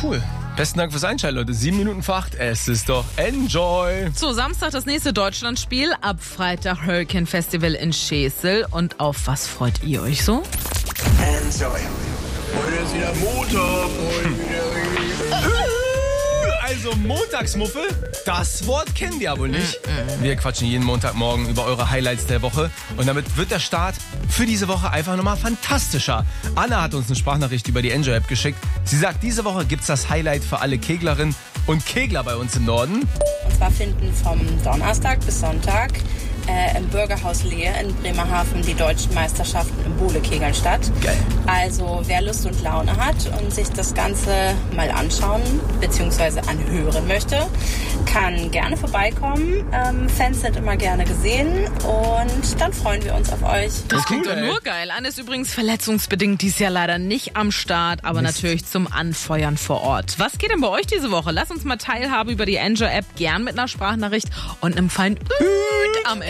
cool. Besten Dank fürs Einschalten, Leute. 7 Minuten vor 8. Es ist doch Enjoy. So, Samstag das nächste Deutschlandspiel. Ab Freitag Hurricane Festival in Schesel. Und auf was freut ihr euch so? Enjoy. Heute ist wieder Montag. Also Montagsmuffel, das Wort kennen wir ja wohl nicht. Wir quatschen jeden Montagmorgen über eure Highlights der Woche. Und damit wird der Start für diese Woche einfach nochmal fantastischer. Anna hat uns eine Sprachnachricht über die Enjoy-App geschickt. Sie sagt, diese Woche gibt's das Highlight für alle Keglerinnen und Kegler bei uns im Norden. Und zwar finden vom Donnerstag bis Sonntag im Bürgerhaus Lehe in Bremerhaven die deutschen Meisterschaften im Bohlekegeln statt. Geil. Also wer Lust und Laune hat und sich das Ganze mal anschauen bzw. anhören möchte, kann gerne vorbeikommen. Fans sind immer gerne gesehen und dann freuen wir uns auf euch. Das klingt cool, doch nur geil. Anne ist übrigens verletzungsbedingt dies Jahr leider nicht am Start, aber natürlich zum Anfeuern vor Ort. Was geht denn bei euch diese Woche? Lasst uns mal teilhaben über die Enjoy-App, gern mit einer Sprachnachricht und einem feinen am Ende.